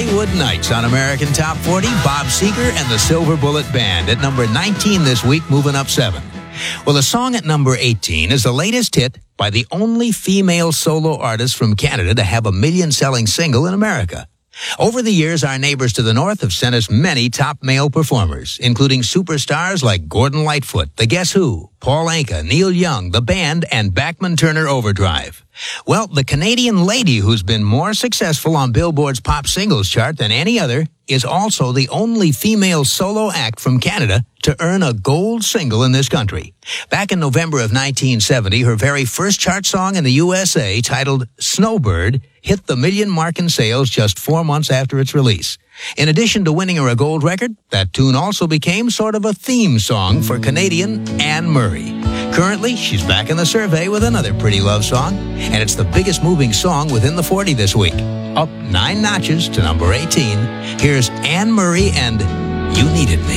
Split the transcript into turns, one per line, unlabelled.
Hollywood Nights on American Top 40, Bob Seger and the Silver Bullet Band at number 19 this week, moving up 7. Well, the song at number 18 is the latest hit by the only female solo artist from Canada to have a million-selling single in America. Over the years, our neighbors to the north have sent us many top male performers, including superstars like Gordon Lightfoot, The Guess Who, Paul Anka, Neil Young, The Band, and Bachman Turner Overdrive. Well, the Canadian lady who's been more successful on Billboard's pop singles chart than any other is also the only female solo act from Canada to earn a gold single in this country. Back in November of 1970, her very first chart song in the USA, titled Snowbird, hit the million mark in sales just 4 months after its release. In addition to winning her a gold record, that tune also became sort of a theme song for Canadian Anne Murray. Currently, she's back in the survey with another pretty love song, and it's the biggest moving song within the 40 this week. Up 9 notches to number 18, here's Anne Murray and You Needed Me.